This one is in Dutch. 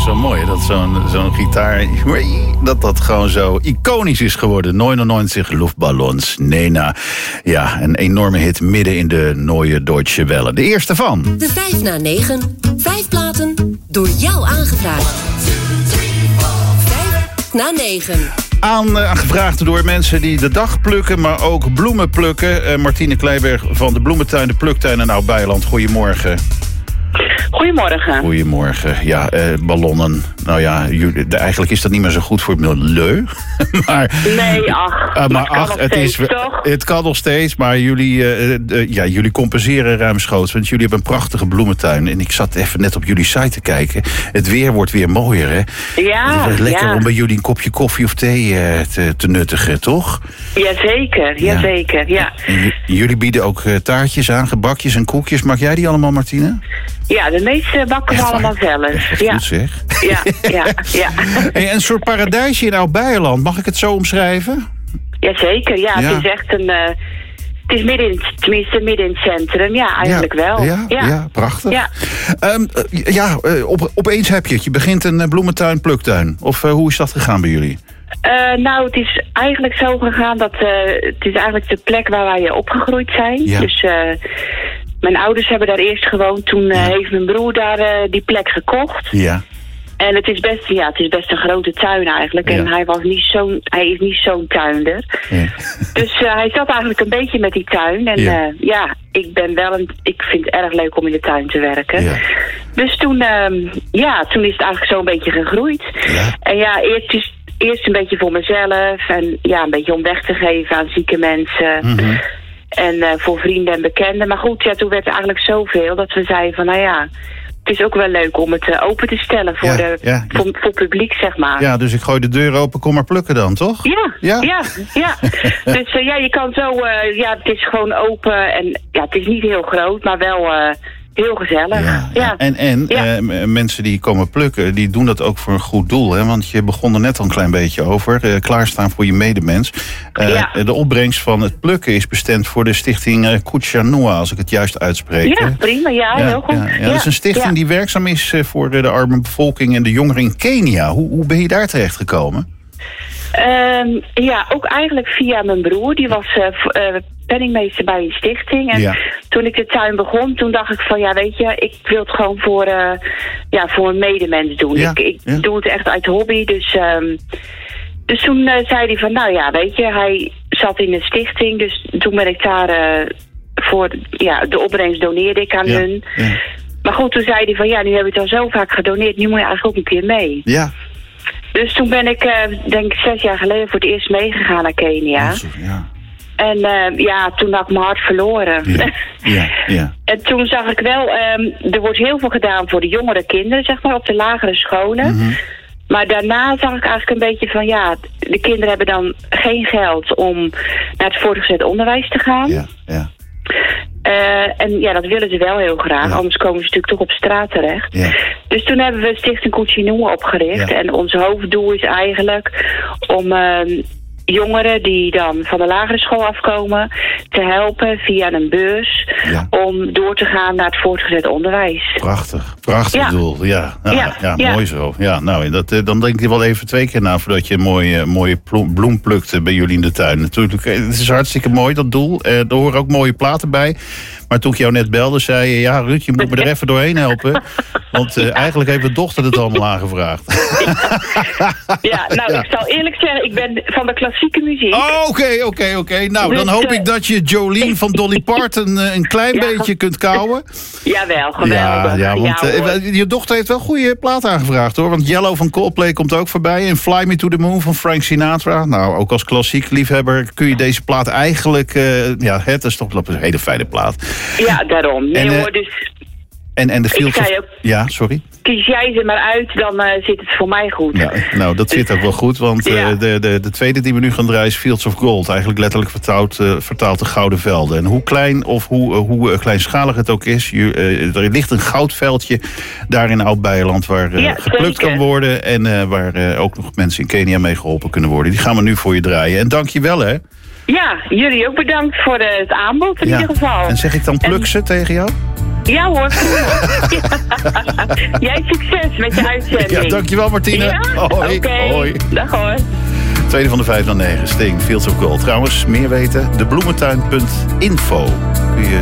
zo mooi, dat zo'n gitaar, dat gewoon zo iconisch is geworden. 99 Luftballons, Nena. Ja, een enorme hit midden in de Neue Deutsche Welle. De eerste van. De 5 na 9. 5 platen door jou aangevraagd. 5 na 9. Aangevraagd door mensen die de dag plukken, maar ook bloemen plukken. Martine Kleiberg van de Bloementuin, de Pluktuin in Oud-Beijerland. Goedemorgen. Goedemorgen. Goedemorgen. Ja, ballonnen. Nou ja, eigenlijk is dat niet meer zo goed voor het milieu. Maar, nee, het kan nog steeds, maar jullie compenseren ruimschoots. Want jullie hebben een prachtige bloementuin. En ik zat even net op jullie site te kijken. Het weer wordt weer mooier, hè? Ja. Het is lekker om bij jullie een kopje koffie of thee te nuttigen, toch? Jazeker, ja. En jullie bieden ook taartjes aan, gebakjes en koekjes. Mag jij die allemaal, Martine? Ja, de meeste bakken we allemaal zelf. Ja. Goed zeg. Ja. Hey, een soort paradijsje in Oud-Beijerland, mag ik het zo omschrijven? Jazeker, ja. Het is echt een... Het is midden in het centrum, ja, eigenlijk wel. Ja, prachtig. Ja. Opeens heb je het. Je begint een bloementuin, pluktuin. Of hoe is dat gegaan bij jullie? Nou, het is eigenlijk zo gegaan dat... het is eigenlijk de plek waar wij opgegroeid zijn. Ja. Dus... mijn ouders hebben daar eerst gewoond. Toen heeft mijn broer daar die plek gekocht. Ja. En het is best een grote tuin eigenlijk. En hij is niet zo'n tuinder. Ja. Dus hij zat eigenlijk een beetje met die tuin. En ik vind het erg leuk om in de tuin te werken. Ja. Dus toen is het eigenlijk zo een beetje gegroeid. Ja. En ja, eerst een beetje voor mezelf. En ja, een beetje om weg te geven aan zieke mensen. Mm-hmm. En voor vrienden en bekenden. Maar goed, ja, toen werd er eigenlijk zoveel dat we zeiden van, nou ja, het is ook wel leuk om het open te stellen voor publiek, zeg maar. Ja, dus ik gooi de deur open, kom maar plukken dan, toch? Ja. Dus je kan zo, het is gewoon open en ja, het is niet heel groot, maar wel... heel gezellig. Ja. En mensen die komen plukken, die doen dat ook voor een goed doel. Hè? Want je begon er net al een klein beetje over. Klaarstaan voor je medemens. De opbrengst van het plukken is bestemd voor de stichting Kucha Noa, als ik het juist uitspreek. Ja, prima. Ja, heel goed. Ja, dat is een stichting die werkzaam is voor de arme bevolking en de jongeren in Kenia. Hoe ben je daar terecht gekomen? Ook eigenlijk via mijn broer. Die was penningmeester bij een stichting. En toen ik de tuin begon, toen dacht ik van... ja, weet je, ik wil het gewoon voor een medemens doen. Ja. Ik doe het echt uit hobby. Dus toen zei hij van... nou ja, weet je, hij zat in een stichting. Dus toen ben ik daar voor... ja, de opbrengst doneerde ik aan hun. Ja. Maar goed, toen zei hij van... ja, nu heb je het al zo vaak gedoneerd. Nu moet je eigenlijk ook een keer mee. Ja. Dus toen ben ik, denk ik 6 jaar geleden voor het eerst meegegaan naar Kenia. Ja. En toen had ik mijn hart verloren. Ja. En toen zag ik wel, er wordt heel veel gedaan voor de jongere kinderen, zeg maar, op de lagere scholen. Mm-hmm. Maar daarna zag ik eigenlijk een beetje van, ja, de kinderen hebben dan geen geld om naar het voortgezet onderwijs te gaan. Ja. En ja, dat willen ze wel heel graag. Anders komen ze natuurlijk toch op straat terecht. Ja. Dus toen hebben we Stichting Kucha Noa opgericht. Ja. En ons hoofddoel is eigenlijk om jongeren die dan van de lagere school afkomen te helpen via een beurs om door te gaan naar het voortgezet onderwijs. Prachtig doel. Ja, mooi zo. Ja, nou, dan denk je wel even 2 keer na voordat je een mooie bloem plukt bij jullie in de tuin. Natuurlijk, het is hartstikke mooi, dat doel. Er horen ook mooie platen bij. Maar toen ik jou net belde, zei je... ja, Ruud, je moet me er even doorheen helpen. Want eigenlijk heeft mijn dochter het allemaal aangevraagd. Ik zal eerlijk zeggen... ik ben van de klassieke muziek. Oké. Nou, dan hoop ik dat je Jolene van Dolly Parton... een klein beetje kunt kouwen. Jawel, geweldig. Ja, want je dochter heeft wel goede plaat aangevraagd, hoor. Want Yellow van Coldplay komt ook voorbij. En Fly Me to the Moon van Frank Sinatra. Nou, ook als klassiek liefhebber kun je deze plaat eigenlijk... het is toch een hele fijne plaat. Ja, daarom. Nee hoor, dus... En de Fields of... Ja, sorry. Kies jij ze maar uit, dan zit het voor mij goed. Ja, nou, dat zit ook wel goed, want de tweede die we nu gaan draaien is Fields of Gold. Eigenlijk letterlijk vertaald de Gouden Velden. En hoe klein of hoe kleinschalig het ook is, er ligt een goudveldje daar in Oud-Beijerland waar geplukt kan worden. En waar ook nog mensen in Kenia mee geholpen kunnen worden. Die gaan we nu voor je draaien. En dank je wel, hè. Ja, jullie ook bedankt voor het aanbod in ieder geval. En zeg ik dan pluk ze tegen jou? Ja hoor. Jij succes met je uitzending. Ja, dankjewel Martine. Ja? Hoi. Okay. Hoi. Dag hoor. Tweede van de 5 naar 9. Sting, Fields of Gold. Trouwens, meer weten, debloementuin.info.